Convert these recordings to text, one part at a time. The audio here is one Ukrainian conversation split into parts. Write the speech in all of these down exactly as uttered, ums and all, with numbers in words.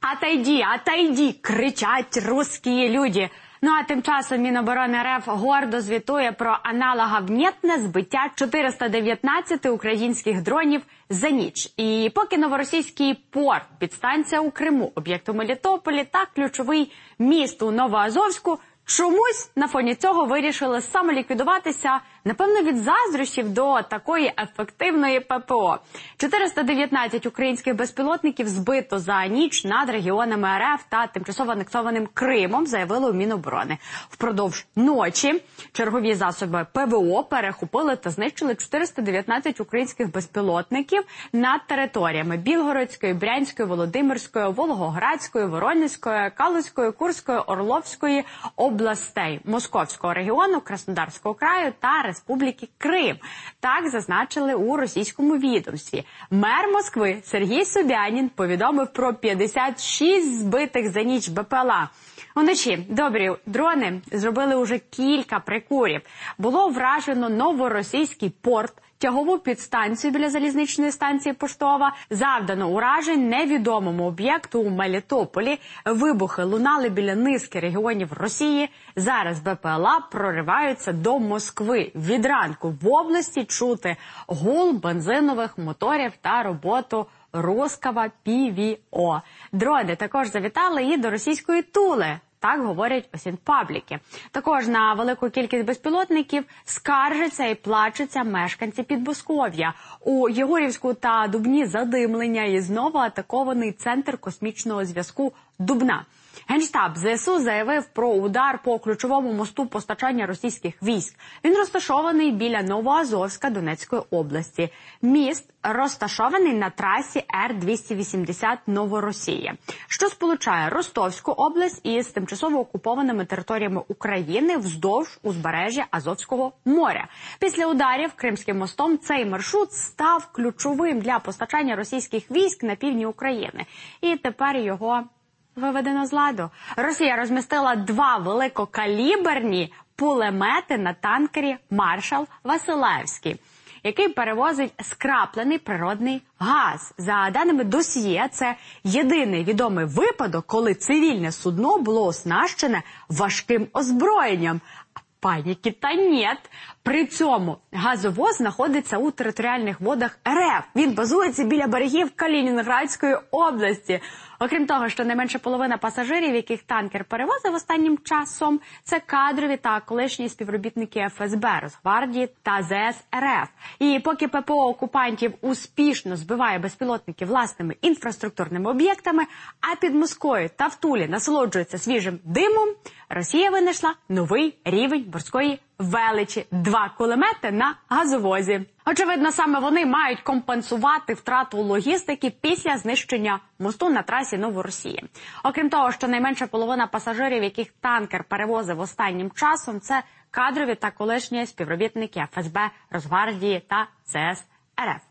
«Отойди, отойди!» – кричать русські люди. Ну а тим часом Міноборони РФ гордо звітує про аналоговнєтне збиття чотириста дев'ятнадцять українських дронів за ніч. І поки новоросійський порт, підстанція у Криму, об'єкт у Мелітополі та ключовий міст у Новоазовську чомусь на фоні цього вирішили самоліквідуватися, напевно, від заздрощів до такої ефективної ППО. чотириста дев'ятнадцять українських безпілотників збито за ніч над регіонами РФ та тимчасово анексованим Кримом, заявили у Міноборони. Впродовж ночі чергові засоби ПВО перехопили та знищили чотириста дев'ятнадцять українських безпілотників над територіями Білгородської, Брянської, Володимирської, Волгоградської, Воронезької, Калузької, Курської, Орловської областей, Московського регіону, Краснодарського краю та Республіки Крим. Так зазначили у російському відомстві. Мер Москви Сергій Собянін повідомив про п'ятдесят шість збитих за ніч БПЛА. Уночі добрі дрони зробили уже кілька прикурів. Було вражено новоросійський порт, тягову підстанцію біля залізничної станції Поштова, завдано уражень невідомому об'єкту у Мелітополі, вибухи лунали біля низки регіонів Росії. Зараз БПЛА прориваються до Москви. Від ранку в області чути гул бензинових моторів та роботу русского пі ві о. Дрони також завітали і до російської Тули. Так говорять осінпабліки. Також на велику кількість безпілотників скаржаться і плачуться мешканці Підмосков'я. У Єгорівську та Дубні задимлення і знову атакований центр космічного зв'язку Дубна. Генштаб ЗСУ заявив про удар по ключовому мосту постачання російських військ. Він розташований біля Новоазовська Донецької області. Міст розташований на трасі Р двісті вісімдесят Новоросія, що сполучає Ростовську область із тимчасово окупованими територіями України вздовж узбережжя Азовського моря. Після ударів Кримським мостом цей маршрут став ключовим для постачання російських військ на півдні України. І тепер його виведено з ладу. Росія розмістила два великокаліберні пулемети на танкері «Маршал Василевський», який перевозить скраплений природний газ. За даними досьє, це єдиний відомий випадок, коли цивільне судно було оснащене важким озброєнням. Паніки та нет. При цьому газовоз знаходиться у територіальних водах РФ. Він базується біля берегів Калінінградської області. Окрім того, що найменше половина пасажирів, яких танкер перевозив останнім часом, це кадрові та колишні співробітники еф ес бе, Росгвардії та зе ес ер еф. І поки ППО окупантів успішно збиває безпілотники власними інфраструктурними об'єктами, а під Москвою та в Тулі насолоджується свіжим димом, Росія винайшла новий рівень морської величі – два кулемети на газовозі. Очевидно, саме вони мають компенсувати втрату логістики після знищення мосту на трасі Новоросії. Окрім того, що найменша половина пасажирів, яких танкер перевозив останнім часом, це кадрові та колишні співробітники еф ес бе, Росгвардії та зе ес ер еф.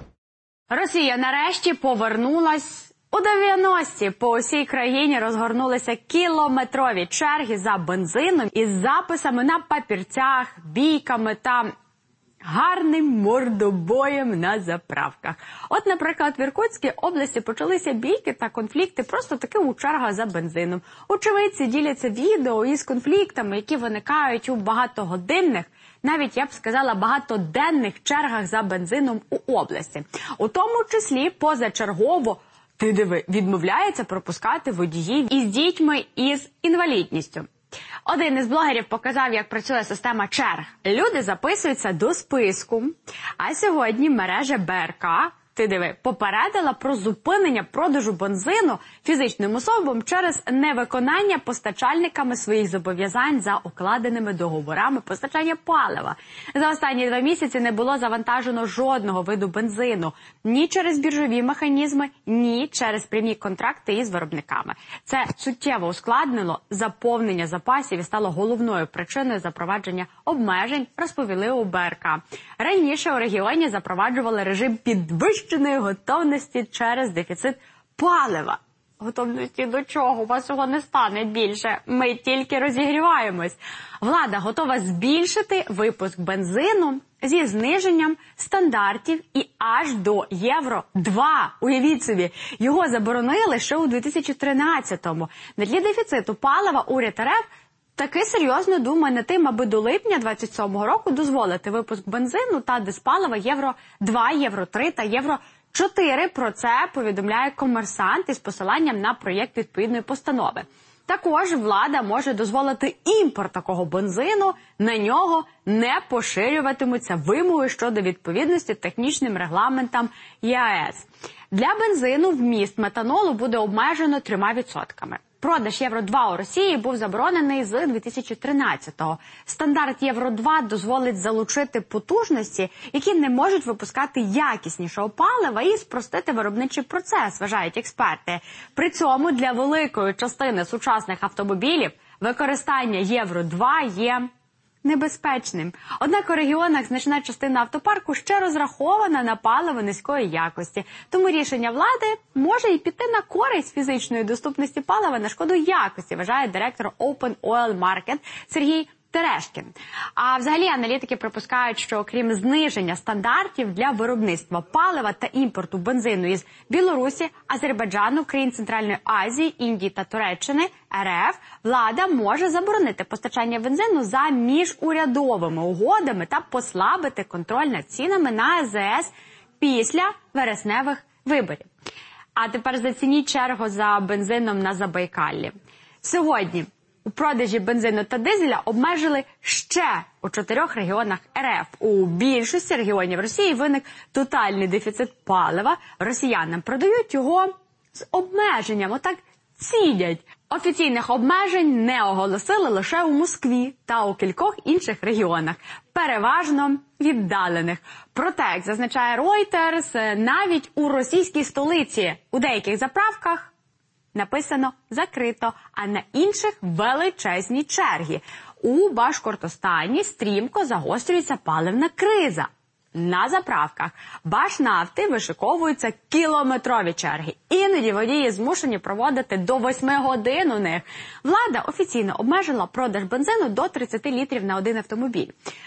Росія нарешті повернулась у дев'яності. По усій країні розгорнулися кілометрові черги за бензином із записами на папірцях, бійками та гарним мордобоєм на заправках. От, наприклад, в Іркутській області почалися бійки та конфлікти просто таки у чергах за бензином. Очевидці діляться відео із конфліктами, які виникають у багатогодинних, навіть, я б сказала, багатоденних чергах за бензином у області. У тому числі позачергово Ти диви, відмовляється пропускати водіїв із дітьми із інвалідністю. Один із блогерів показав, як працює система черг. Люди записуються до списку, а сьогодні мережа бе ер ка, ти диви, попередила про зупинення продажу бензину фізичним особам через невиконання постачальниками своїх зобов'язань за укладеними договорами постачання палива. За останні два місяці не було завантажено жодного виду бензину ні через біржові механізми, ні через прямі контракти із виробниками. Це суттєво ускладнило заповнення запасів і стало головною причиною запровадження обмежень, розповіли у бе ер ка. Раніше у регіоні запроваджували режим підвищеної готовності через дефіцит палива. Готовності до чого? У вас його не стане більше. Ми тільки розігріваємось. Влада готова збільшити випуск бензину зі зниженням стандартів і аж до євро два. Уявіть собі, його заборонили ще у дві тисячі тринадцятому. На тлі дефіциту палива уряд РФ таки серйозно думає над тим, аби до липня двадцять сьомого року дозволити випуск бензину та дизпалива євро два, євро три та євро чотири. Про це повідомляє Комерсант із посиланням на проєкт відповідної постанови. Також влада може дозволити імпорт такого бензину, на нього не поширюватимуться вимоги щодо відповідності технічним регламентам ЄАЕС. Для бензину вміст метанолу буде обмежено трьома відсотками. Продаж євро два у Росії був заборонений з дві тисячі тринадцятого. Стандарт євро два дозволить залучити потужності, які не можуть випускати якіснішого палива, і спростити виробничий процес, вважають експерти. При цьому для великої частини сучасних автомобілів використання євро два є небезпечним. Однак у регіонах значна частина автопарку ще розрахована на паливо низької якості. Тому рішення влади може і піти на користь фізичної доступності палива на шкоду якості, вважає директор Open Oil Market Сергій Терешкін. А взагалі аналітики припускають, що окрім зниження стандартів для виробництва палива та імпорту бензину із Білорусі, Азербайджану, країн Центральної Азії, Індії та Туреччини, РФ, влада може заборонити постачання бензину за міжурядовими угодами та послабити контроль над цінами на АЗС після вересневих виборів. А тепер зацініть чергу за бензином на Забайкаллі. Сьогодні у продажі бензину та дизеля обмежили ще у чотирьох регіонах РФ. У більшості регіонів Росії виник тотальний дефіцит палива. Росіянам продають його з обмеженням, отак цідять. Офіційних обмежень не оголосили лише у Москві та у кількох інших регіонах, переважно віддалених. Проте, як зазначає Reuters, навіть у російській столиці у деяких заправках написано «закрито», а на інших величезні черги. У Башкортостані стрімко загострюється паливна криза. На заправках Башнафти вишиковуються кілометрові черги. Іноді водії змушені проводити до восьми годин у них. Влада офіційно обмежила продаж бензину до тридцяти літрів на один автомобіль.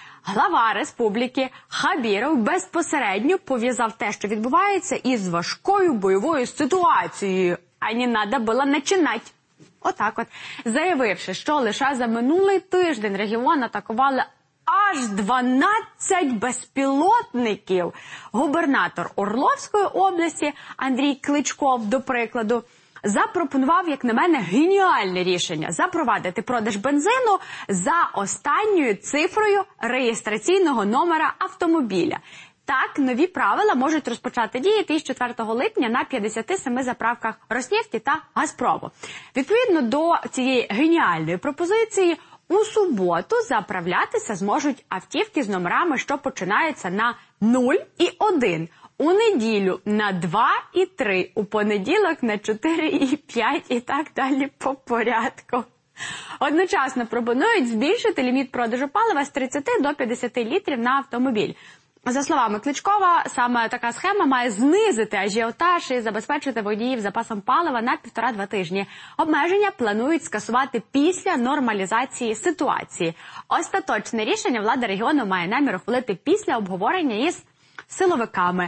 Глава республіки Хабіров безпосередньо пов'язав те, що відбувається, із важкою бойовою ситуацією. А не надо було починати. Отак от. Заявивши, що лише за минулий тиждень регіон атакували аж дванадцять безпілотників. Губернатор Орловської області Андрій Кличков, до прикладу, запропонував, як на мене, геніальне рішення – запровадити продаж бензину за останньою цифрою реєстраційного номера автомобіля. Так, нові правила можуть розпочати діяти із четвертого липня на п'ятдесяти семи заправках Роснефті та Газпрому. Відповідно до цієї геніальної пропозиції, у суботу заправлятися зможуть автівки з номерами, що починаються на нуль і один. У неділю на два і три, у понеділок на чотири і п'ять і так далі по порядку. Одночасно пропонують збільшити ліміт продажу палива з тридцяти до п'ятдесяти літрів на автомобіль. За словами Кличкова, саме така схема має знизити ажіотаж і забезпечити водіїв запасом палива на півтора-два тижні. Обмеження планують скасувати після нормалізації ситуації. Остаточне рішення влада регіону має намір ухвалити після обговорення із силовиками.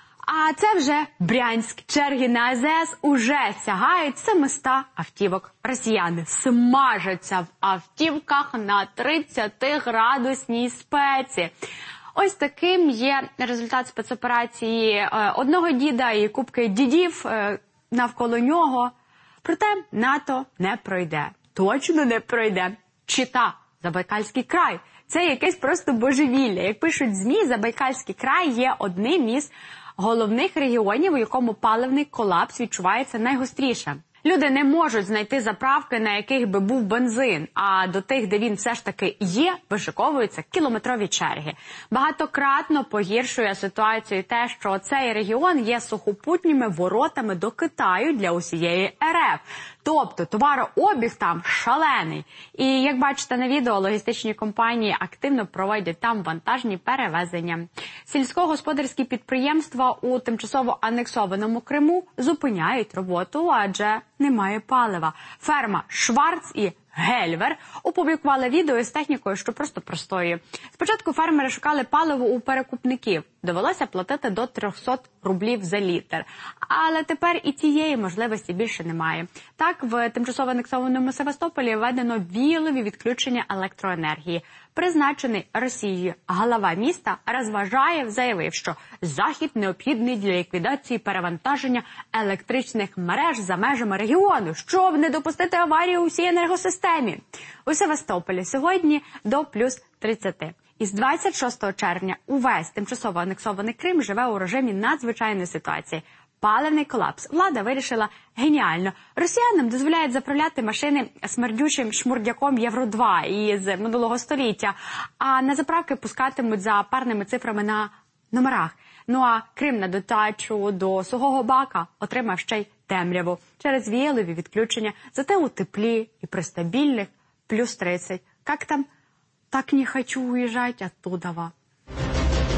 А це вже Брянськ. Черги на АЗС уже сягають семисот автівок. Росіяни смажаться в автівках на тридцятиградусній спеці. Ось таким є результат спецоперації одного діда і купки дідів навколо нього. Проте НАТО не пройде. Точно не пройде. Чита, Забайкальський край. Це якесь просто божевілля. Як пишуть ЗМІ, Забайкальський край є одним із головних регіонів, у якому паливний колапс відчувається найгостріше. Люди не можуть знайти заправки, на яких би був бензин, а до тих, де він все ж таки є, вишиковуються кілометрові черги. Багатократно погіршує ситуацію те, що цей регіон є сухопутніми воротами до Китаю для усієї РФ. Тобто товарообіг там шалений. І, як бачите на відео, логістичні компанії активно проводять там вантажні перевезення. Сільськогосподарські підприємства у тимчасово анексованому Криму зупиняють роботу, адже немає палива. Ферма Шварц і Гельвер опублікували відео з технікою, що просто простоює. Спочатку фермери шукали паливо у перекупників. Довелося платити до триста рублів за літр. Але тепер і цієї можливості більше немає. Так, в тимчасово анексованому Севастополі введено віялові відключення електроенергії. Призначений Росією голова міста Розважаєв заявив, що захід необхідний для ліквідації перевантаження електричних мереж за межами регіону, щоб не допустити аварії у всій енергосистемі. У Севастополі сьогодні до плюс тридцяти. Із двадцять шостого червня увесь тимчасово анексований Крим живе у режимі надзвичайної ситуації. Паливний колапс. Влада вирішила геніально. Росіянам дозволяють заправляти машини смердючим шмурдяком Євро два із минулого століття, а на заправки пускатимуть за парними цифрами на номерах. Ну а Крим на дотачу до сухого бака отримав ще й темряву через віялові відключення, зате у теплі і при стабільних плюс тридцять. Як там? Так не хочу уїжджати оттуда.